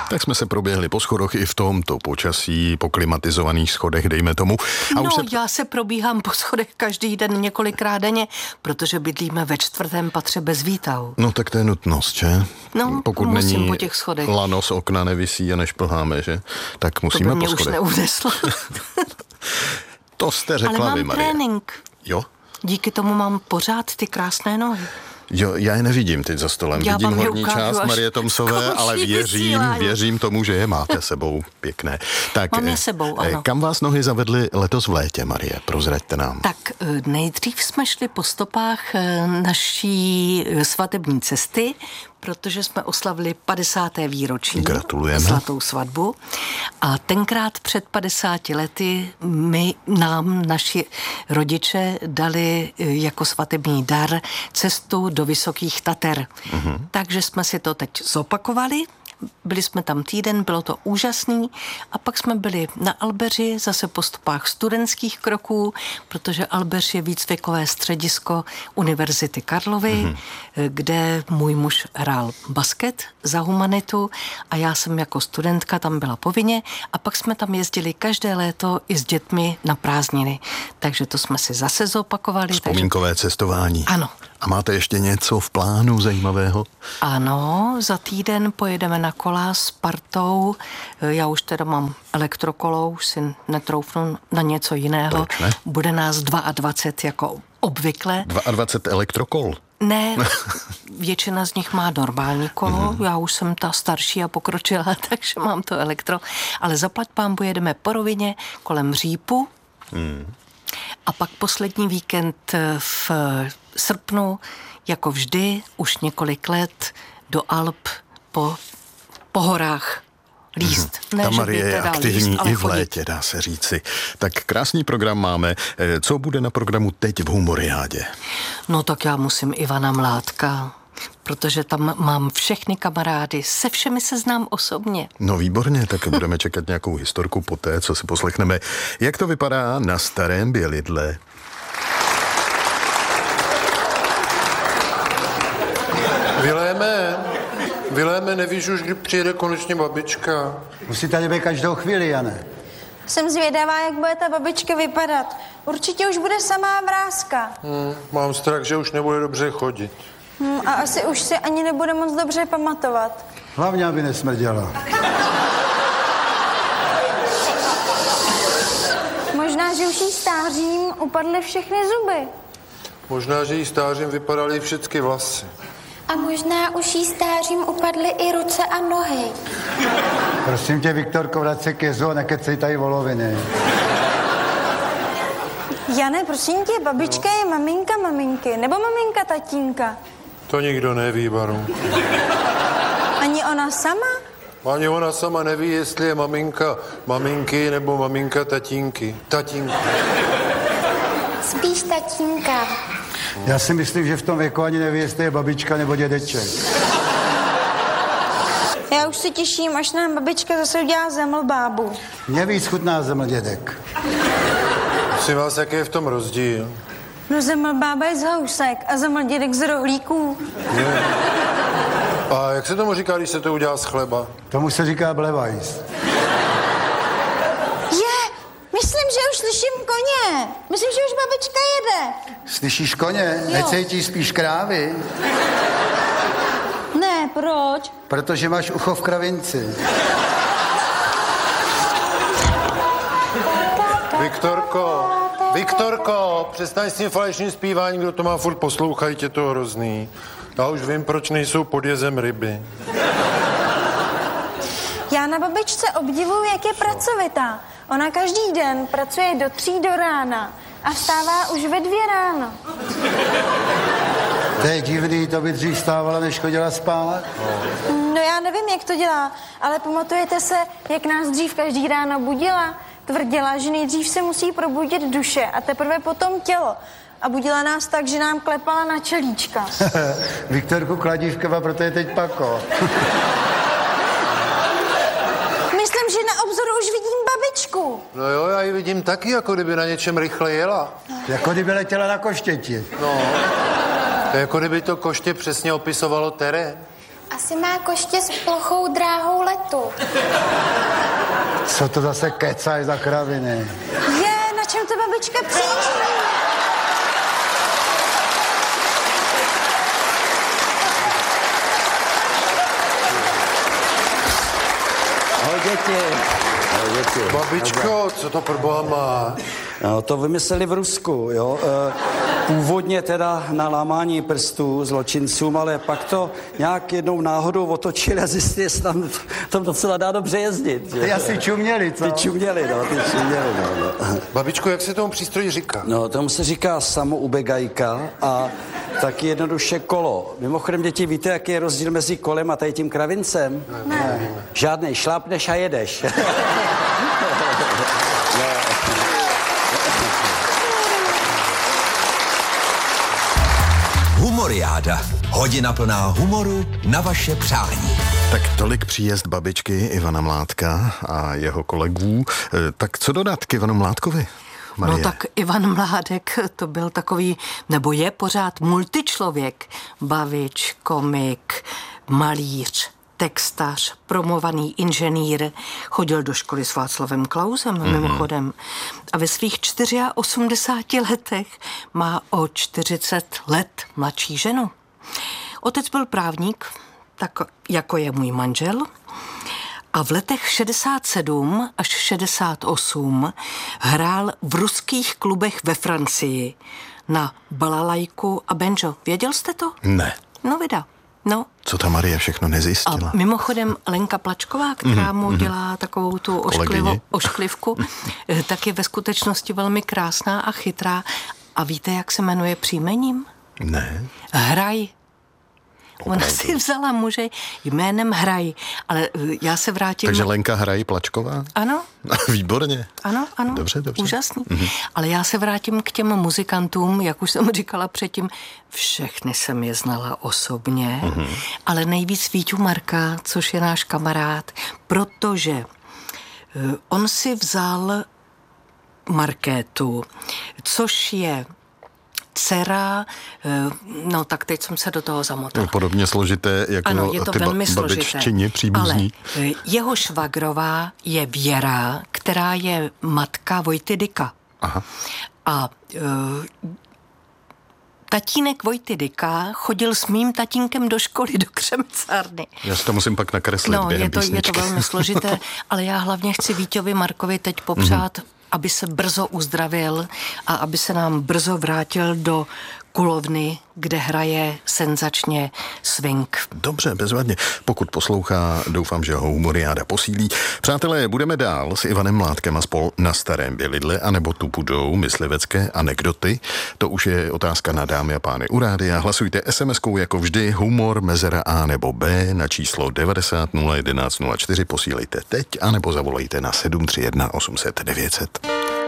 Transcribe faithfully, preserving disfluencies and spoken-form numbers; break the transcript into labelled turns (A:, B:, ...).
A: Tak jsme se proběhli po schodech i v tomto počasí, po klimatizovaných schodech, dejme tomu.
B: A no, se... já se probíhám po schodech každý den několikrát denně, protože bydlíme ve čtvrtém patře bez výtahu.
A: No tak to je nutnost, že?
B: No,
A: pokud
B: musím
A: není
B: po těch schodech.
A: Lano z okna nevisí a nežplháme, že? Tak musíme
B: to by mě
A: po schodech.
B: už neuneslo.
A: To jste řekla
B: Ale mám
A: vy, Marie.
B: trénink.
A: Jo?
B: Díky tomu mám pořád ty krásné nohy.
A: Jo, já je nevidím teď za stolem.
B: Já
A: Vidím horní
B: ukážu,
A: část Marie Tomsové, ale věřím,
B: vysílání.
A: věřím tomu, že je máte sebou pěkné. Tak,
B: Mám je sebou, ano.
A: Kam vás nohy zavedly letos v létě, Marie? Prozraďte nám.
B: Tak nejdřív jsme šli po stopách naší svatební cesty, protože jsme oslavili padesáté výročí.
A: Gratulujeme.
B: Zlatou svatbu. A tenkrát před padesáti lety my, nám, naši rodiče dali jako svatební dar cestu do Vysokých Tater. Uh-huh. Takže jsme si to teď zopakovali. Byli jsme tam týden, bylo to úžasný a pak jsme byli na Albeři zase po stopách studentských kroků, protože Albeř je výcvikové středisko Univerzity Karlovy, mm-hmm. kde můj muž hrál basket za humanitu a já jsem jako studentka tam byla povinně a pak jsme tam jezdili každé léto i s dětmi na prázdniny. Takže to jsme si zase zopakovali.
A: Vzpomínkové takže... cestování.
B: Ano.
A: A máte ještě něco v plánu zajímavého?
B: Ano, za týden pojedeme na kola s partou. Já už teda mám elektrokolo, už si netroufnu na něco jiného.
A: Proč ne?
B: Bude nás dvacet dva jako obvykle.
A: dvacet dva elektrokol?
B: Ne, většina z nich má normální kolo, mm. já už jsem ta starší a pokročila, takže mám to elektro. Ale zaplať pánbu jedeme po rovině kolem Řípu. Mm. A pak poslední víkend v srpnu, jako vždy, už několik let, do Alp po, po horách líst.
A: Hmm.
B: Ne,
A: Ta Marie je aktivní
B: líst,
A: i v
B: chodit.
A: létě, dá se říci. Tak krásný program máme. Co bude na programu teď v Humoriádě?
B: No tak já musím Ivana Mládka, protože tam mám všechny kamarády, se všemi se znám osobně.
A: No výborně, tak budeme čekat nějakou historku poté, co si poslechneme. Jak to vypadá na Starém Bělidle?
C: Viléme, Viléme, nevíš už, kdy přijede konečně babička?
D: Musí tady být každou chvíli, Jane.
E: Jsem zvědavá, jak bude ta babička vypadat. Určitě už bude samá vrázka.
C: Hmm, mám strach, že už nebude dobře chodit.
E: Hmm, a asi už si ani nebude moc dobře pamatovat.
D: Hlavně, aby nesmrděla.
E: Možná, že už jí stářím upadly všechny zuby.
C: Možná, že jí stářím vypadaly všechny vlasy.
F: A možná už jí stářím upadly i ruce a nohy.
D: Prosím tě, Viktorko, vrať se ke zlu a nekecej tady voloviny.
E: Jane, prosím tě, babička je maminka maminky, nebo maminka tatínka?
C: To nikdo neví, Baru.
E: Ani ona sama?
C: Ani ona sama neví, jestli je maminka maminky nebo maminka tatínky. Tatínky.
F: Spíš tatínka.
D: Já si myslím, že v tom věku ani neví, jestli je babička nebo dědeček.
E: Já už se těším, až nám babička zase udělá zemlbábu.
D: Mě víc chutná zemldědek.
C: Prosím vás, jaký je v tom rozdíl?
E: No zemlbába je z housek a zemldědek z rohlíků.
C: Je. A jak se tomu říká, když se to udělá z chleba?
D: Tomu se říká blevajs.
E: Je, myslím, že už slyším koně. Myslím, že už babička jede.
D: Slyšíš koně?
E: Jo.
D: Necítíš spíš krávy?
E: Ne, proč?
D: Protože máš ucho v kravinci.
C: Viktorko, Viktorko, přestaň s tím falešným zpíváním, kdo to má furt poslouchají, tě to hrozný. Já už vím, proč nejsou pod jezem ryby.
E: Já na babičce obdivuju, jak je pracovitá. Ona každý den pracuje do tří do rána a vstává už ve dvě ráno.
D: To je divný, to by dřív stávala, než chodila spát.
E: No já nevím, jak to dělá, ale pamatujete se, jak nás dřív každý ráno budila? Tvrdila, že nejdřív se musí probudit duše a teprve potom tělo. A budila nás tak, že nám klepala na čelíčka.
D: Viktorku Kladívkova, proto je teď pako.
E: Myslím, že na obzoru už vidím babičku.
C: No jo, já ji vidím taky, jako kdyby na něčem rychle jela.
D: Jako kdyby letěla na koštěti.
C: No, jako kdyby to koště přesně opisovalo terén.
F: A Asi má koště s plochou dráhou letu.
D: Co to zase kecaj za kraviny?
E: Je, na čem to babička přemýšlí?
G: Ahoj děti. Ahoj děti.
C: Babičko, co to pro boha má?
G: No, to vymysleli v Rusku, jo. E, původně teda na lámání prstů zločincům, ale pak to nějak jednou náhodou otočili a zjistili, jestli tam, tam docela dá dobře jezdit. Že?
D: Ty asi čuměli, co?
G: Ty čuměli, no, ty čuměli, no, no.
C: Babičko, jak se tomu přístroji říká?
G: No, tomu se říká samoubegajka a taky jednoduše kolo. Mimochodem, děti, víte, jaký je rozdíl mezi kolem a tady tím kravincem?
C: Ne. ne.
G: Žádnej, šlápneš a jedeš.
H: Humoriáda. Hodina plná humoru na vaše přání.
A: Tak tolik příjezd babičky Ivana Mládka a jeho kolegů. Tak co dodat k Ivanu Mládkovi, Marie?
B: No tak Ivan Mládek to byl takový, nebo je pořád multičlověk. Bavič, komik, malíř, textař, promovaný inženýr, chodil do školy s Václavem Klausem, mm-hmm. mimochodem. A ve svých osmdesáti čtyřech letech má o čtyřicet let mladší ženu. Otec byl právník, tak jako je můj manžel. A v letech šedesát sedm až šedesát osm hrál v ruských klubech ve Francii na balalajku a banjo. Věděl jste to?
A: Ne.
B: No vida. No.
A: Co ta Marie všechno nezjistila?
B: A mimochodem Lenka Plačková, která mu dělá takovou tu ošklivo, ošklivku, tak je ve skutečnosti velmi krásná a chytrá. A víte, jak se jmenuje příjmením?
A: Ne.
B: Hraj.
A: Opravdu.
B: Ona si vzala muže jménem Hraj, ale já se vrátím...
A: Takže Lenka Hraj Plačková?
B: Ano.
A: Výborně.
B: Ano, ano.
A: Dobře, dobře.
B: Úžasný.
A: Mm-hmm.
B: Ale já se vrátím k těm muzikantům, jak už jsem říkala předtím, všechny jsem je znala osobně, mm-hmm. ale nejvíc Víťu Marka, což je náš kamarád, protože on si vzal Markétu, což je dcera, no tak teď jsem se do toho zamotala.
A: Podobně složité, jako
B: ano, je to
A: ty
B: velmi
A: ba- babiččině příbuzní.
B: Ale jeho švagrová je Věra, která je matka Vojty Dyka.
A: Aha.
B: A uh, tatínek Vojty Dyka chodil s mým tatínkem do školy, do křemcárny.
A: Já si to musím pak nakreslit
B: no,
A: během
B: je to,
A: písničky.
B: je to velmi složité, ale já hlavně chci Víťovi Markovi teď popřát, mm-hmm. aby se brzo uzdravil a aby se nám brzo vrátil do kulovny, kde hraje senzačně swing.
A: Dobře, bezvadně. Pokud poslouchá, doufám, že ho humoriáda posílí. Přátelé, budeme dál s Ivanem Mládkem a spol na Starém Bělidle, anebo tu budou myslivecké anekdoty. To už je otázka na dámy a pány u rádia. Hlasujte es em eskou jako vždy, humor, mezera A nebo B na číslo devadesát nula jedenáct nula čtyři. Posílejte teď, anebo zavolejte na sedm tři jedna osm set devět set.